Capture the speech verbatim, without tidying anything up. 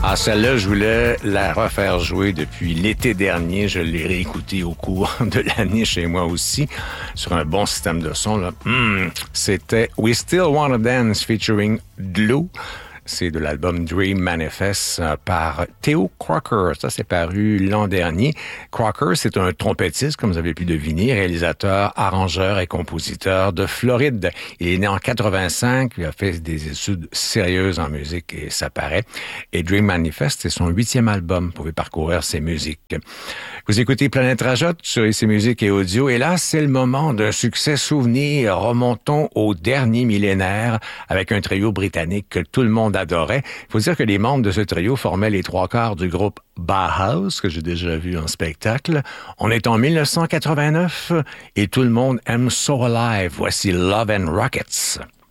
Ah, celle-là, je voulais la refaire jouer depuis l'été dernier. Je l'ai réécoutée au cours de l'année chez moi aussi, sur un bon système de son. Là. Mmh, c'était We Still Wanna Dance featuring Glue. C'est de l'album Dream Manifest par Theo Crocker. Ça, c'est paru l'an dernier. Crocker, c'est un trompettiste, comme vous avez pu deviner, réalisateur, arrangeur et compositeur de Floride. Il est né en quatre-vingt-cinq, il a fait des études sérieuses en musique et ça paraît. Et Dream Manifest, c'est son huitième album. Vous pouvez parcourir ses musiques. Vous écoutez Planète Rajotte sur I C Musique et Audio. Et là, c'est le moment d'un succès souvenir. Remontons au dernier millénaire avec un trio britannique que tout le monde adorait. Il faut dire que les membres de ce trio formaient les trois quarts du groupe Bauhaus, que j'ai déjà vu en spectacle. On est en dix-neuf cent quatre-vingt-neuf et tout le monde aime So Alive. Voici Love and Rockets.